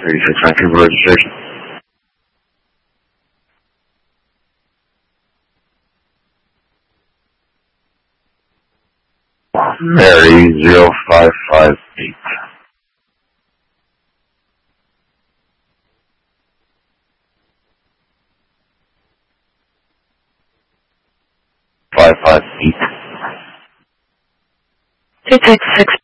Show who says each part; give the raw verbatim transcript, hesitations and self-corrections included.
Speaker 1: thirty-six Vancouver registration. Mary zero five five eight. Five five eight.
Speaker 2: Two six six